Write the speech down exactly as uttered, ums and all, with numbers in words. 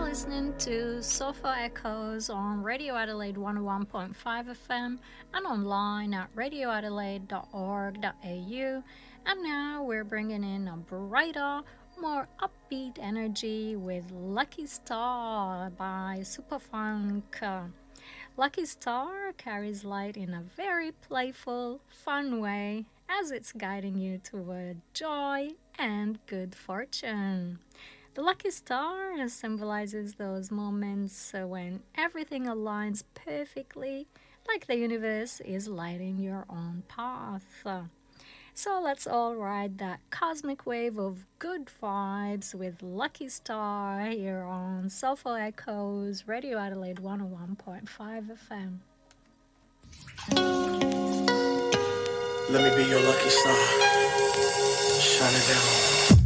listening to Soulful Echoes on Radio Adelaide one oh one point five F M and online at radio adelaide dot org dot a u. And now we're bringing in a brighter, more upbeat energy with Lucky Star by Superfunk. Lucky Star carries light in a very playful, fun way as it's guiding you toward joy and good fortune. The lucky star symbolizes those moments when everything aligns perfectly, like the universe is lighting your own path. So let's all ride that cosmic wave of good vibes with Lucky Star here on Soulful Echoes, Radio Adelaide one oh one point five F M. Let me be your lucky star. Shine it down.